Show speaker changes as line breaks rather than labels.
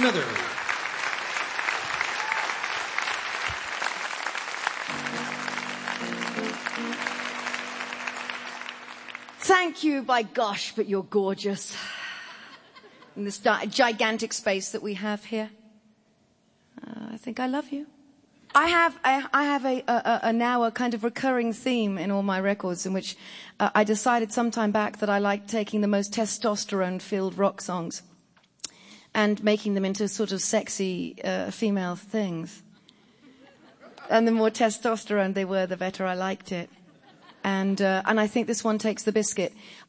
Smithers.
Thank you, by gosh, but you're gorgeous. In this gigantic space that we have here. I think I love you. I have a now a kind of recurring theme in all my records in which I decided some time back that I like taking the most testosterone-filled rock songs and making them into sort of sexy female things. And the more testosterone they were, the better I liked it. And I think this one takes the biscuit.